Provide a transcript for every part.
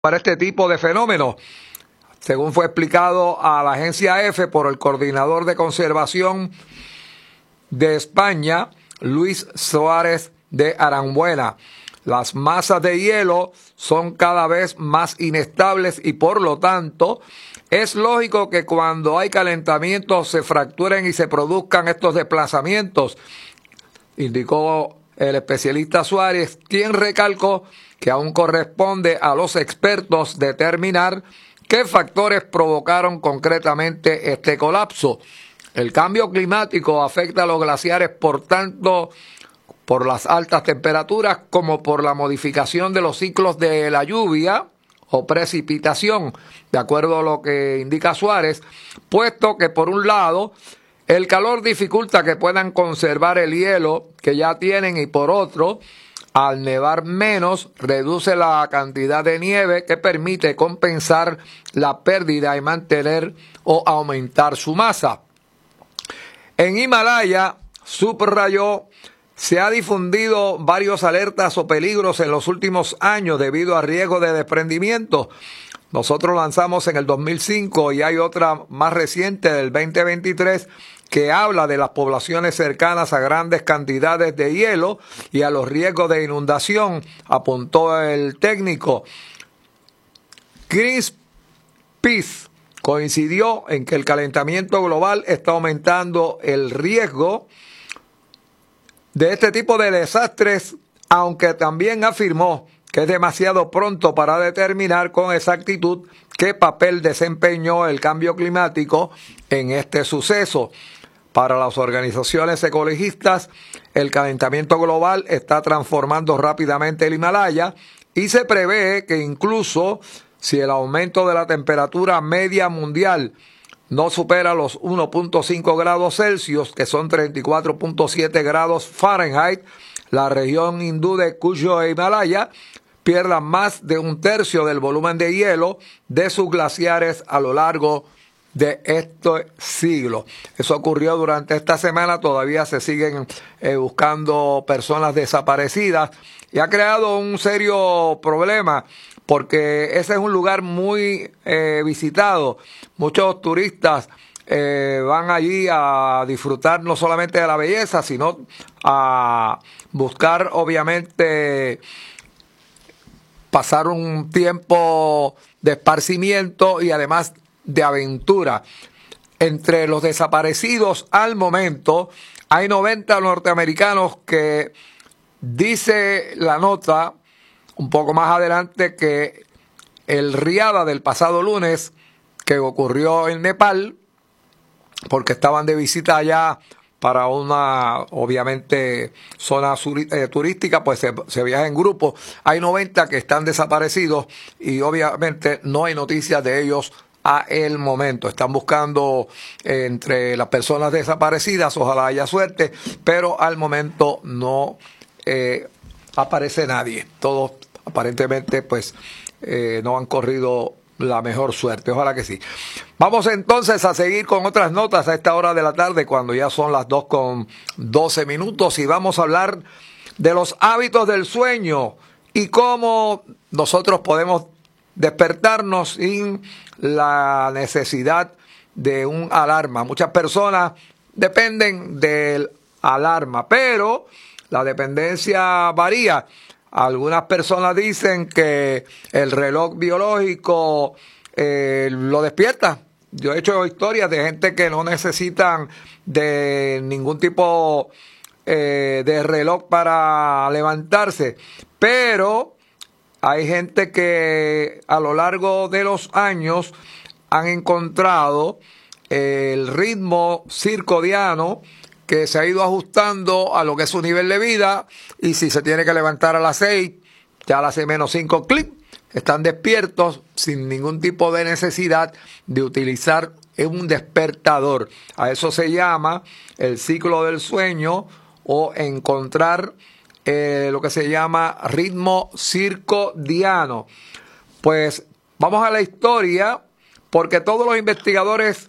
para este tipo de fenómenos, según fue explicado a la agencia EFE por el coordinador de conservación de España, Luis Suárez de Arambuena. Las masas de hielo son cada vez más inestables y por lo tanto es lógico que cuando hay calentamiento se fracturen y se produzcan estos desplazamientos, indicó el especialista Suárez, quien recalcó que aún corresponde a los expertos determinar qué factores provocaron concretamente este colapso. El cambio climático afecta a los glaciares por tanto por las altas temperaturas como por la modificación de los ciclos de la lluvia o precipitación, de acuerdo a lo que indica Suárez, puesto que por un lado el calor dificulta que puedan conservar el hielo que ya tienen y por otro, al nevar menos, reduce la cantidad de nieve que permite compensar la pérdida y mantener o aumentar su masa. En Himalaya, subrayó, se ha difundido varios alertas o peligros en los últimos años debido a riesgo de desprendimiento. Nosotros lanzamos en el 2005 y hay otra más reciente del 2023 que habla de las poblaciones cercanas a grandes cantidades de hielo y a los riesgos de inundación, apuntó el técnico. Greenpeace coincidió en que el calentamiento global está aumentando el riesgo de este tipo de desastres, aunque también afirmó que es demasiado pronto para determinar con exactitud qué papel desempeñó el cambio climático en este suceso. Para las organizaciones ecologistas, el calentamiento global está transformando rápidamente el Himalaya y se prevé que incluso si el aumento de la temperatura media mundial no supera los 1.5 grados Celsius, que son 34.7 grados Fahrenheit, la región hindú de Cuyo e Himalaya pierda más de un tercio del volumen de hielo de sus glaciares a lo largo de este siglo. Eso ocurrió durante esta semana, todavía se siguen buscando personas desaparecidas y ha creado un serio problema porque ese es un lugar muy visitado. Muchos turistas van allí a disfrutar no solamente de la belleza, sino a buscar obviamente pasar un tiempo de esparcimiento y además de aventura. Entre los desaparecidos al momento hay 90 norteamericanos que dice la nota un poco más adelante que el riada del pasado lunes que ocurrió en Nepal, porque estaban de visita allá para una, obviamente, zona turística, pues se viaja en grupo. Hay 90 que están desaparecidos y obviamente no hay noticias de ellos a el momento. Están buscando entre las personas desaparecidas, ojalá haya suerte, pero al momento no aparece nadie. Todos aparentemente pues no han corrido la mejor suerte, ojalá que sí. Vamos entonces a seguir con otras notas a esta hora de la tarde, cuando ya son las 2:12 y vamos a hablar de los hábitos del sueño y cómo nosotros podemos despertarnos sin la necesidad de un alarma. Muchas personas dependen del alarma, pero la dependencia varía. Algunas personas dicen que el reloj biológico lo despierta. Yo he hecho historias de gente que no necesitan de ningún tipo de reloj para levantarse, pero hay gente que a lo largo de los años han encontrado el ritmo circadiano que se ha ido ajustando a lo que es su nivel de vida, y si se tiene que levantar a las 6, ya a las 6:05, clic, están despiertos sin ningún tipo de necesidad de utilizar un despertador. A eso se llama el ciclo del sueño o encontrar lo que se llama ritmo circadiano. Pues vamos a la historia, porque todos los investigadores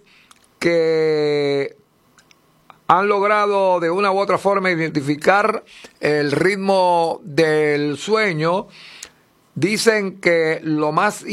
que han logrado de una u otra forma identificar el ritmo del sueño dicen que lo más